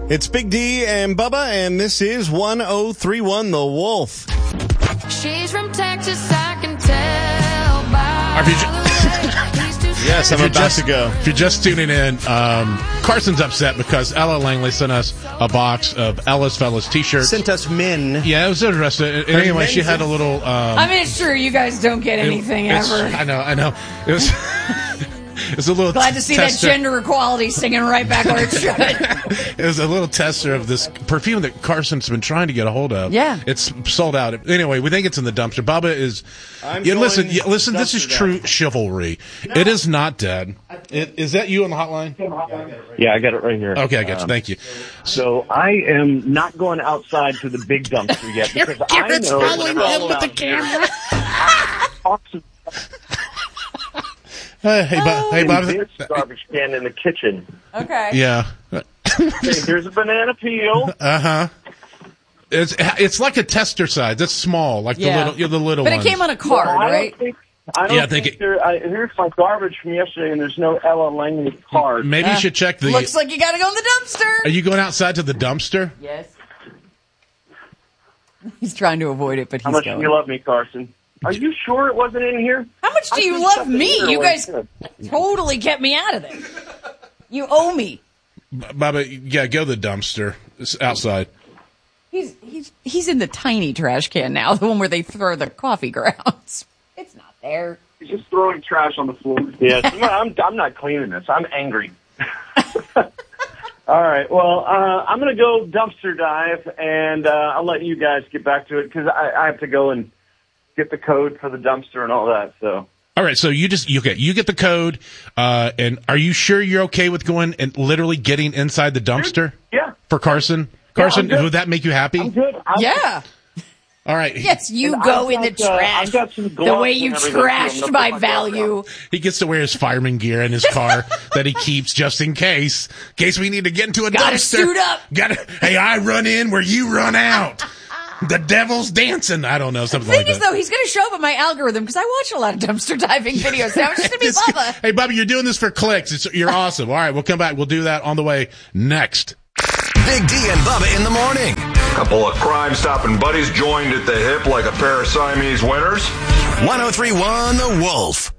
It's Big D and Bubba, and this is 1031 The Wolf. She's from Texas, I can tell by Yes, I'm about to go. If you're just tuning in, Carson's upset because Ella Langley sent us a box of Ella's Fellas t-shirts. Sent us men. Yeah, it was interesting. Anyway, she had a little... I mean, it's true. You guys don't get anything ever. I know. It was... It's a little glad to see tester. That gender equality singing right back where it should. It was a little tester of this perfume that Carson's been trying to get a hold of. Yeah, it's sold out. Anyway, we think it's in the dumpster. Bubba is. Listen. This is true chivalry. No. It is not dead. Is that you on the hotline? Yeah, I got it right here. Okay, I got you. Thank you. So I am not going outside to the big dumpster yet because Garrett's I know following him with the camera. Hey, Bob. This garbage can in the kitchen. Okay. Yeah. Okay, here's a banana peel. It's like a tester size. It's small, like the little but ones. But it came on a card, right? I don't think here's my garbage from yesterday, and there's no Ella Langley card. Maybe you should check the... Looks like you got to go in the dumpster. Are you going outside to the dumpster? Yes. He's trying to avoid it, but he's How much going. do you love me, Carson? Are you sure it wasn't in here? How much do you love me? You guys totally kept me out of there. You owe me. Bubba, yeah, go to the dumpster. It's outside. He's in the tiny trash can now, the one where they throw the coffee grounds. It's not there. He's just throwing trash on the floor. Yes, I'm not cleaning this. I'm angry. All right, well, I'm going to go dumpster dive, and I'll let you guys get back to it because I have to go and get the code for the dumpster and all that. So. All right, so you get the code, and are you sure you're okay with going and literally getting inside the dumpster? Yeah. For Carson? Carson, would that make you happy? I'm good. Yeah. All right. Yes, you go in the trash. The way you trashed my value. He gets to wear his fireman gear in his car that he keeps just in case we need to get into a Gotta dumpster. Suit up. Hey, I run in where you run out. The devil's dancing. I don't know, something like that. The thing is, though, he's going to show up in my algorithm because I watch a lot of dumpster diving videos now. It's just going to be Bubba. Hey, Bubba, you're doing this for clicks. You're awesome. All right, we'll come back. We'll do that on the way next. Big D and Bubba in the morning. Couple of crime-stopping buddies joined at the hip like a pair of Siamese winners. 1031 The Wolf.